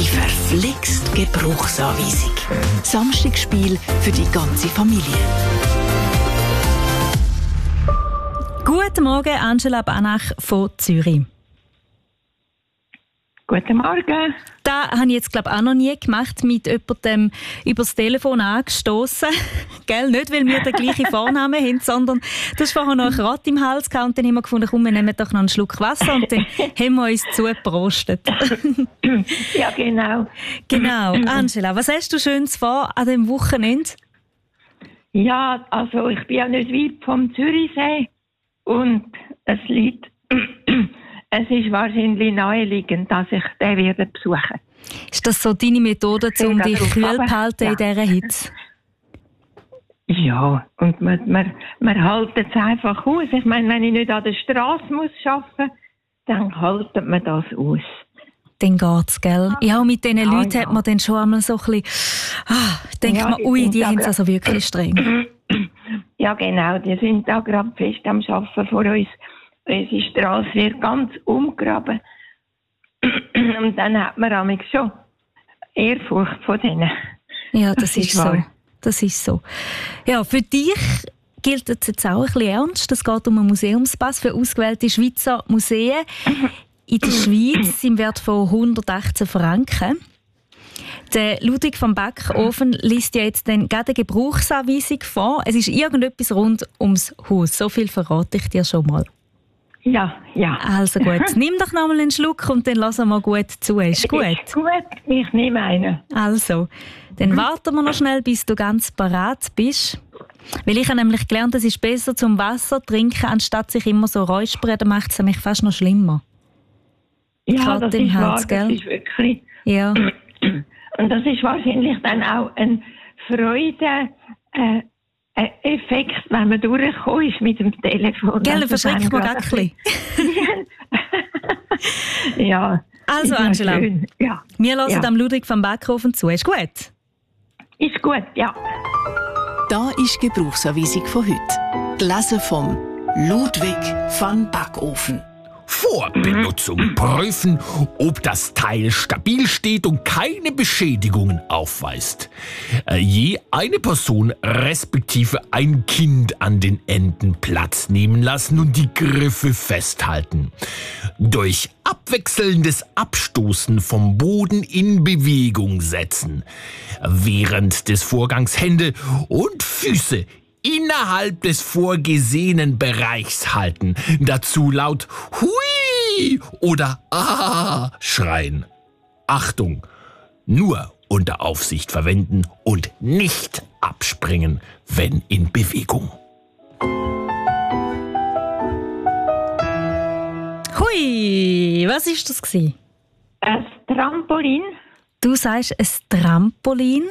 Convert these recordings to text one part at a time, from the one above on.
Die verflixt Gebrauchsanweisung. Samstagsspiel für die ganze Familie. Guten Morgen, Angela Banach von Zürich. Guten Morgen. Das habe ich jetzt, glaube ich, auch noch nie gemacht, mit jemandem über das Telefon angestoßen. Gell? Nicht, weil wir den gleichen Vornamen haben, sondern du hast vorher noch ein Rat im Hals gehabt und dann haben wir gefunden, komm, wir nehmen doch noch einen Schluck Wasser und dann haben wir uns zugeprostet. Ja, genau. Genau. Angela, was hast du Schönes vor an diesem Wochenende? Ja, also ich bin ja nicht weit vom Zürichsee und es liegt... Es ist wahrscheinlich naheliegend, dass ich den werde besuchen. Ist das so deine Methode, um dich kühl zu halten in dieser Hitze? Ja, und man hält es einfach aus. Ich meine, wenn ich nicht an der Straße arbeiten muss, dann hält man das aus. Dann geht's, gell? Ja, mit diesen Leuten hat man dann schon einmal so ein bisschen... denkt man, ui, die haben es also wirklich streng. Ja, genau. Die sind da gerade fest am Arbeiten vor uns. Unsere Straße wird ganz umgraben. Und dann hat man manchmal schon Ehrfurcht von denen. Ja, das ist so. Das ist so. Ja, für dich gilt es jetzt auch ein bisschen ernst. Es geht um einen Museumspass für ausgewählte Schweizer Museen in der Schweiz im Wert von 118 Franken. Der Ludwig van Backofen liest ja jetzt dann gerade eine Gebrauchsanweisung vor. Es ist irgendetwas rund ums Haus. So viel verrate ich dir schon mal. Ja. Also gut, nimm doch noch mal einen Schluck und dann lassen wir gut zu. Ist gut? Ist gut, ich nehme einen. Also, dann warten wir noch schnell, bis du ganz parat bist. Weil ich habe nämlich gelernt, es ist besser zum Wasser trinken, anstatt sich immer so räuspern, dann macht es nämlich fast noch schlimmer. Ja, das ist wahr, gell? Das ist wirklich... Ja. Und das ist wahrscheinlich dann auch ein Freude... Effekt, wenn man durchgekommen ist mit dem Telefon. Gell, verschreckt man gar ein bisschen. Ja. Also Angela, ja. Wir hören dem Ludwig van Backofen zu. Ist gut? Ist gut, ja. Da ist die Gebrauchsanweisung von heute. Gelesen vom Ludwig van Backofen. Vor Benutzung prüfen, ob das Teil stabil steht und keine Beschädigungen aufweist. Je eine Person respektive ein Kind an den Enden Platz nehmen lassen und die Griffe festhalten. Durch abwechselndes Abstoßen vom Boden in Bewegung setzen. Während des Vorgangs Hände und Füße innerhalb des vorgesehenen Bereichs halten. Dazu laut Hui oder Ah schreien. Achtung! Nur unter Aufsicht verwenden und nicht abspringen, wenn in Bewegung. Hui, was ist das gewesen? Ein Trampolin. Du sagst ein Trampolin.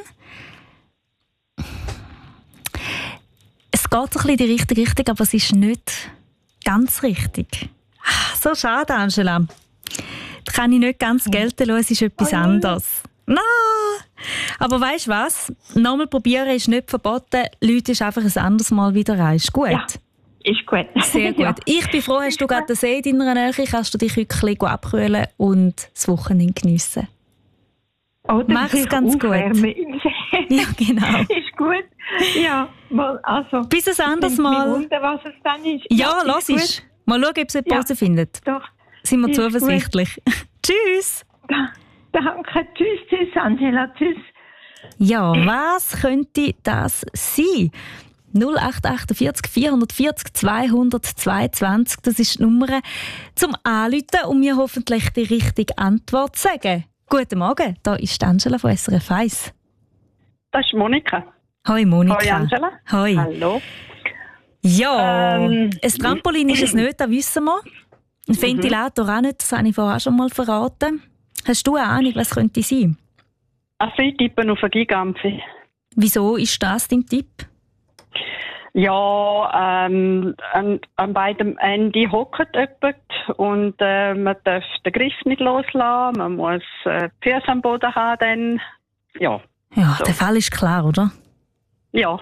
Es geht so ein bisschen in die richtige Richtung, aber es ist nicht ganz richtig. So schade, Angela. Das kann ich nicht ganz gelten lassen, es ist etwas anderes. No. Aber weisst du was? Nochmal probieren ist nicht verboten. Leute ist einfach ein anderes Mal wieder rein. Ist gut? Ja, ist gut. Sehr gut. Ja. Ich bin froh, hast du gerade den See in deiner Nähe, kannst du dich ein bisschen abkühlen und das Wochenende geniessen. Mach's ganz gut. Ja, genau. Ist gut. Ja, also. Bis ein anderes Mal. Ich wundere, was es dann ist. Ja, lass es. Mal schauen, ob es eine Pause findet. Doch. Sind wir zuversichtlich. Tschüss. Danke. Tschüss, Angela. Tschüss. Ja, was könnte das sein? 0848 440 222, das ist die Nummer zum Anrufen und mir hoffentlich die richtige Antwort sagen. Guten Morgen, da ist Angela von SRF 1. Das ist Monika. Hoi Monika. Hoi Angela. Hoi. Hallo. Ja, ein Trampolin ist es nicht, das wissen wir. Ein Ventilator auch nicht, das habe ich vorher schon mal verraten. Hast du eine Ahnung, was könnte sein? Ich tippe auf einen Gigampfi. Wieso ist das dein Tipp? Ja, an beiden Enden hockt jemand und man darf den Griff nicht loslassen, man muss die Füße am Boden haben, dann, ja. Ja, so. Der Fall ist klar, oder? Ja.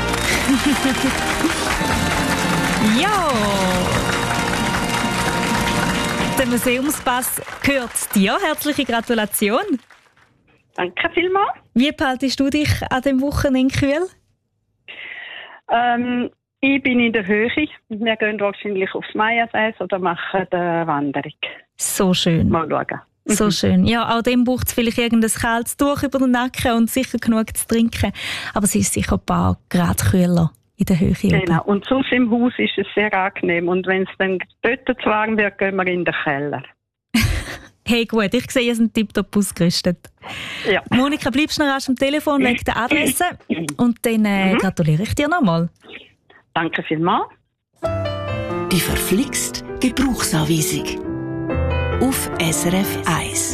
Ja! Der Museumspass gehört dir. Herzliche Gratulation. Danke vielmals. Wie behaltest du dich an dem Wochenende kühl? Ich bin in der Höhe. Wir gehen wahrscheinlich aufs Meiersee oder machen eine Wanderung. So schön. Mal schauen. So schön. Ja, auch dem braucht es vielleicht irgendein kaltes Tuch über den Nacken und sicher genug zu trinken. Aber es ist sicher ein paar Grad kühler in der Höhe. Genau. Und sonst im Haus ist es sehr angenehm. Und wenn es dann dort zu warm wird, gehen wir in den Keller. Hey, gut, ich sehe, ihr seid tiptop ausgerüstet. Ja. Monika, bleibst du noch rasch am Telefon wegen der Adresse und dann gratuliere ich dir nochmal. Danke vielmals. Die verflixt Gebrauchsanweisung auf SRF 1.